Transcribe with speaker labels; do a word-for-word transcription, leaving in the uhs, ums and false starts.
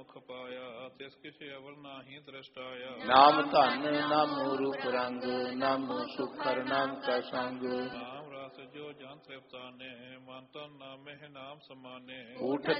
Speaker 1: ਮੁਖ ਪਾਇਆ ਤਿਸ ਕਿਛ ਅਵਰ ਨਾਹੀ ਦ੍ਰਿਸ਼ਟਾਇਆ।
Speaker 2: ਨਾਮ ਧਨ ਨਾਮ ਰੂਪ ਰੰਗ ਨਾਮ ਸੁਖਰ ਨਾਮ ਕਾ ਸੰਗ।
Speaker 1: ਨਾਮ ਰਸ ਜੋ ਜਨ ਤ੍ਰਿਪਤਾਨੇ ਮਨ ਤਨ ਨਾਮੇ ਨਾਮ ਸਮਾਨੇ।
Speaker 2: ਊਠ